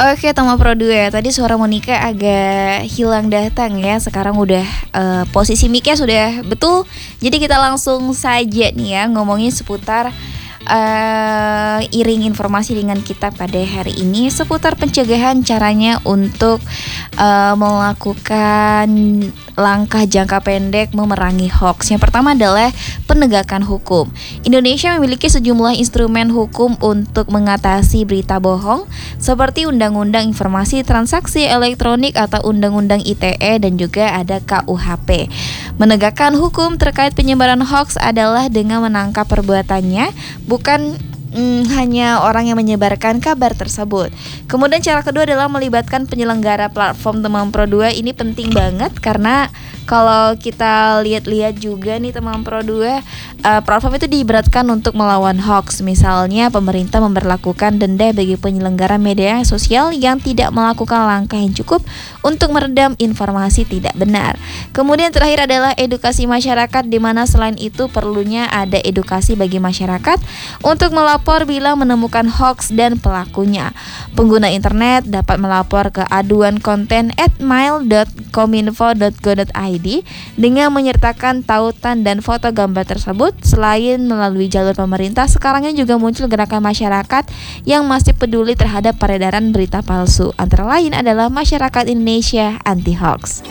Oke, Tama Pro 2. Tadi suara Monica agak hilang datang ya. Sekarang udah posisi mic-nya sudah betul. Jadi kita langsung saja nih ya ngomongin seputar iring informasi dengan kita pada hari ini seputar pencegahan caranya untuk melakukan langkah jangka pendek memerangi hoax. Yang pertama adalah penegakan hukum. Indonesia memiliki sejumlah instrumen hukum untuk mengatasi berita bohong seperti Undang-Undang Informasi Transaksi Elektronik atau Undang-Undang ITE dan juga ada KUHP. Menegakkan hukum terkait penyebaran hoax adalah dengan menangkap perbuatannya, bukan hanya orang yang menyebarkan kabar tersebut. Kemudian cara kedua adalah melibatkan penyelenggara platform Teman Pro 2. Ini penting banget karena kalau kita lihat-lihat juga nih Teman Pro 2, platform itu diibaratkan untuk melawan hoax. Misalnya pemerintah memberlakukan denda bagi penyelenggara media sosial yang tidak melakukan langkah yang cukup untuk meredam informasi tidak benar. Kemudian terakhir adalah edukasi masyarakat, di mana selain itu perlunya ada edukasi bagi masyarakat untuk melapor bila menemukan hoax dan pelakunya. Pengguna internet dapat melapor ke aduan konten @mail.kominfo.go.id dengan menyertakan tautan dan foto gambar tersebut. Selain melalui jalur pemerintah, sekarang ini juga muncul gerakan masyarakat yang masih peduli terhadap peredaran berita palsu. Antara lain adalah Masyarakat Indonesia Anti Hoax.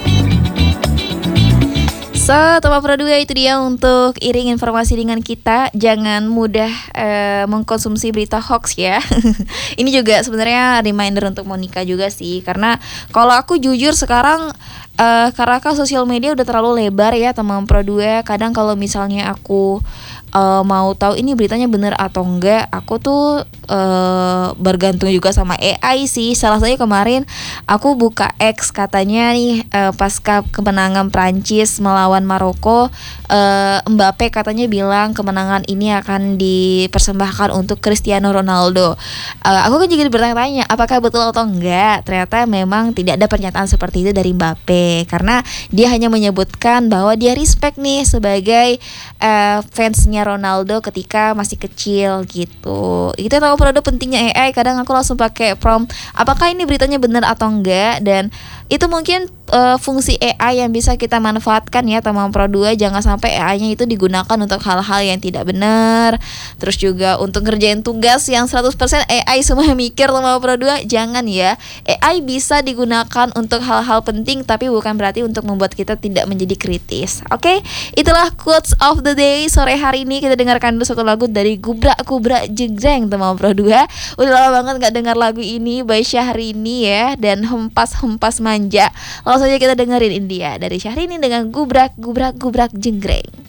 So, Teman Pro 2 itu dia untuk iring informasi dengan kita. Jangan mudah mengkonsumsi berita hoax ya. Ini juga sebenarnya reminder untuk Monica juga sih. Karena kalau aku jujur sekarang karena sosial media udah terlalu lebar ya Teman Pro 2. Kadang kalau misalnya aku mau tahu ini beritanya benar atau enggak, aku tuh bergantung juga sama AI sih. Salah satunya kemarin aku buka X, katanya nih pasca kemenangan Prancis melawan Maroko, Mbappe katanya bilang kemenangan ini akan dipersembahkan untuk Cristiano Ronaldo. Aku kan juga bertanya-tanya apakah betul atau enggak. Ternyata memang tidak ada pernyataan seperti itu dari Mbappe, karena dia hanya menyebutkan bahwa dia respect nih sebagai fansnya Ronaldo ketika masih kecil gitu. Itu tahu produk pentingnya AI. Kadang aku langsung pakai prompt apakah ini beritanya benar atau enggak, dan itu mungkin fungsi AI yang bisa kita manfaatkan ya Teman Pro 2. Jangan sampai AI-nya itu digunakan untuk hal-hal yang tidak benar. Terus juga untuk ngerjain tugas yang 100% AI semua mikir Teman Pro 2, jangan ya. AI bisa digunakan untuk hal-hal penting, tapi bukan berarti untuk membuat kita tidak menjadi kritis. Oke? Itulah quotes of the day sore hari ini. Kita dengarkan dulu satu lagu dari Gubrak Jegreng Teman Pro 2. Udah lama banget gak dengar lagu ini by Syahrini ya, dan Hempas Manja. Langsung saja kita dengerin India dari Syahrini dengan Gubrak Jenggreng.